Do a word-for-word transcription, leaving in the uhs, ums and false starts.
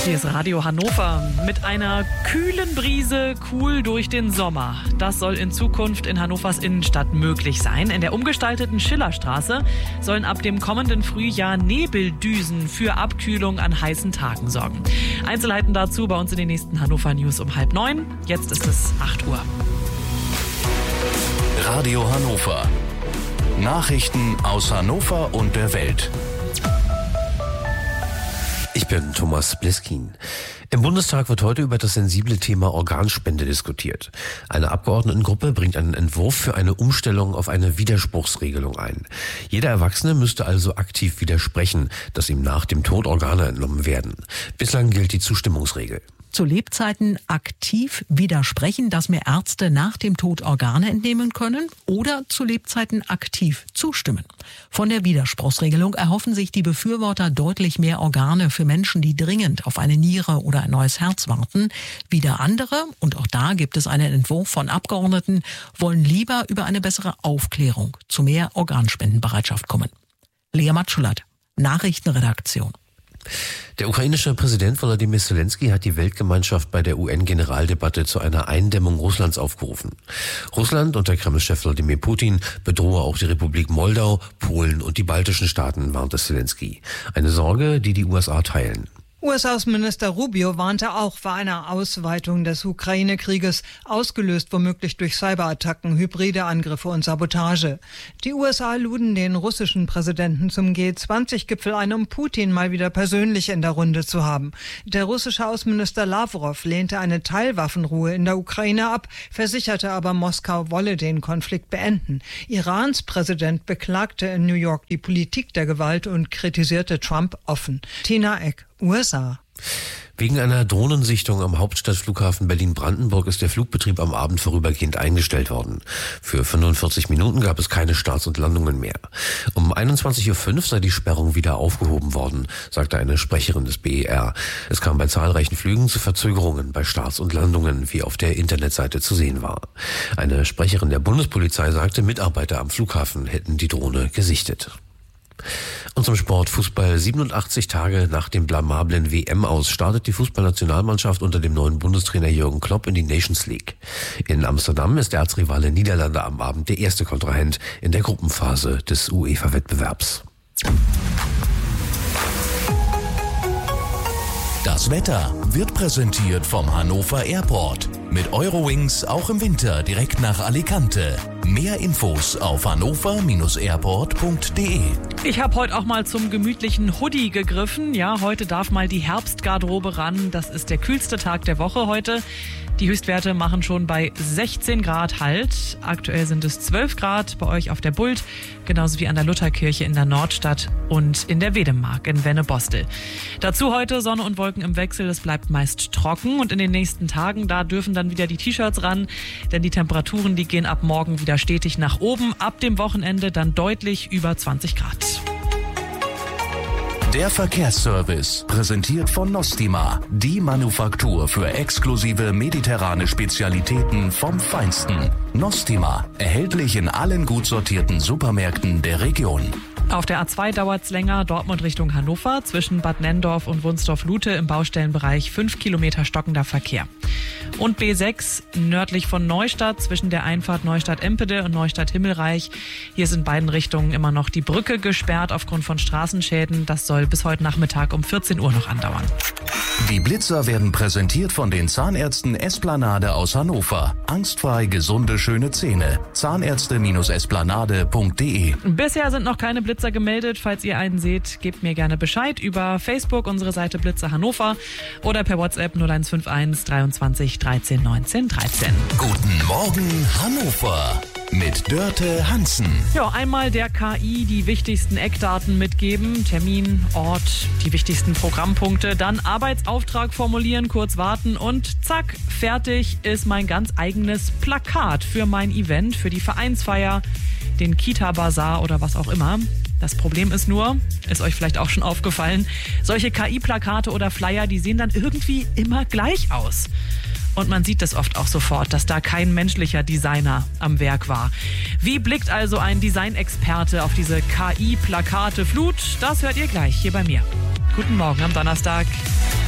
Hier ist Radio Hannover mit einer kühlen Brise cool durch den Sommer. Das soll in Zukunft in Hannovers Innenstadt möglich sein. In der umgestalteten Schillerstraße sollen ab dem kommenden Frühjahr Nebeldüsen für Abkühlung an heißen Tagen sorgen. Einzelheiten dazu bei uns in den nächsten Hannover News um halb neun. Jetzt ist es acht Uhr. Radio Hannover. Nachrichten aus Hannover und der Welt. Ich bin Thomas Bliskin. Im Bundestag wird heute über das sensible Thema Organspende diskutiert. Eine Abgeordnetengruppe bringt einen Entwurf für eine Umstellung auf eine Widerspruchsregelung ein. Jeder Erwachsene müsste also aktiv widersprechen, dass ihm nach dem Tod Organe entnommen werden. Bislang gilt die Zustimmungsregel. Zu Lebzeiten aktiv widersprechen, dass mir Ärzte nach dem Tod Organe entnehmen können, oder zu Lebzeiten aktiv zustimmen. Von der Widerspruchsregelung erhoffen sich die Befürworter deutlich mehr Organe für Menschen, die dringend auf eine Niere oder ein neues Herz warten. Wieder andere, und auch da gibt es einen Entwurf von Abgeordneten, wollen lieber über eine bessere Aufklärung zu mehr Organspendenbereitschaft kommen. Lea Matschulat, Nachrichtenredaktion. Der ukrainische Präsident Volodymyr Zelensky hat die Weltgemeinschaft bei der U N-Generaldebatte zu einer Eindämmung Russlands aufgerufen. Russland unter Kremlchef Wladimir Putin bedrohe auch die Republik Moldau, Polen und die baltischen Staaten, warnte Zelensky. Eine Sorge, die die U S A teilen. U S-Außenminister Rubio warnte auch vor einer Ausweitung des Ukraine-Krieges, ausgelöst womöglich durch Cyberattacken, hybride Angriffe und Sabotage. Die U S A luden den russischen Präsidenten zum G zwanzig Gipfel ein, um Putin mal wieder persönlich in der Runde zu haben. Der russische Außenminister Lavrov lehnte eine Teilwaffenruhe in der Ukraine ab, versicherte aber, Moskau wolle den Konflikt beenden. Irans Präsident beklagte in New York die Politik der Gewalt und kritisierte Trump offen. Tina Eck, U S A. Wegen einer Drohnensichtung am Hauptstadtflughafen Berlin-Brandenburg ist der Flugbetrieb am Abend vorübergehend eingestellt worden. Für fünfundvierzig Minuten gab es keine Starts und Landungen mehr. Um einundzwanzig Uhr fünf sei die Sperrung wieder aufgehoben worden, sagte eine Sprecherin des B E R. Es kam bei zahlreichen Flügen zu Verzögerungen bei Starts und Landungen, wie auf der Internetseite zu sehen war. Eine Sprecherin der Bundespolizei sagte, Mitarbeiter am Flughafen hätten die Drohne gesichtet. Und zum Sport Fußball. siebenundachtzig Tage nach dem blamablen W M-Aus startet die Fußballnationalmannschaft unter dem neuen Bundestrainer Jürgen Klopp in die Nations League. In Amsterdam ist der Erzrivale Niederlande am Abend der erste Kontrahent in der Gruppenphase des UEFA-Wettbewerbs. Das Wetter wird präsentiert vom Hannover Airport. Mit Eurowings auch im Winter direkt nach Alicante. Mehr Infos auf hannover airport punkt de. Ich habe heute auch mal zum gemütlichen Hoodie gegriffen. Ja, heute darf mal die Herbstgarderobe ran. Das ist der kühlste Tag der Woche heute. Die Höchstwerte machen schon bei sechzehn Grad Halt. Aktuell sind es zwölf Grad bei euch auf der Bult, genauso wie an der Lutherkirche in der Nordstadt und in der Wedemark in Wennebostel. Dazu heute Sonne und Wolken im Wechsel. Es bleibt meist trocken und in den nächsten Tagen, da dürfen dann wieder die T-Shirts ran, denn die Temperaturen, die gehen ab morgen wieder stetig nach oben. Ab dem Wochenende dann deutlich über zwanzig Grad. Der Verkehrsservice, präsentiert von Nostima, die Manufaktur für exklusive mediterrane Spezialitäten vom Feinsten. Nostima, erhältlich in allen gut sortierten Supermärkten der Region. Auf der A zwei dauert es länger, Dortmund Richtung Hannover, zwischen Bad Nenndorf und Wunsdorf-Lute im Baustellenbereich fünf Kilometer stockender Verkehr. Und B sechs nördlich von Neustadt, zwischen der Einfahrt Neustadt-Empede und Neustadt-Himmelreich. Hier ist in beiden Richtungen immer noch die Brücke gesperrt aufgrund von Straßenschäden. Das soll bis heute Nachmittag um vierzehn Uhr noch andauern. Die Blitzer werden präsentiert von den Zahnärzten Esplanade aus Hannover. Angstfrei gesunde, schöne Zähne. Zahnärzte Esplanade punkt de. Bisher sind noch keine Blitzer gemeldet. Falls ihr einen seht, gebt mir gerne Bescheid über Facebook, unsere Seite Blitzer Hannover, oder per WhatsApp null eins fünf eins dreiundzwanzig dreizehn neunzehn dreizehn. Guten Morgen Hannover mit Dörte Hansen. Ja, einmal der K I die wichtigsten Eckdaten mitgeben, Termin, Ort, die wichtigsten Programmpunkte, dann Arbeitsauftrag formulieren, kurz warten und zack, fertig ist mein ganz eigenes Plakat für mein Event, für die Vereinsfeier, den Kita-Bazar oder was auch immer. Das Problem ist nur, ist euch vielleicht auch schon aufgefallen, solche K I-Plakate oder Flyer, die sehen dann irgendwie immer gleich aus. Und man sieht das oft auch sofort, dass da kein menschlicher Designer am Werk war. Wie blickt also ein Designexperte auf diese K I-Plakate-Flut? Das hört ihr gleich hier bei mir. Guten Morgen am Donnerstag.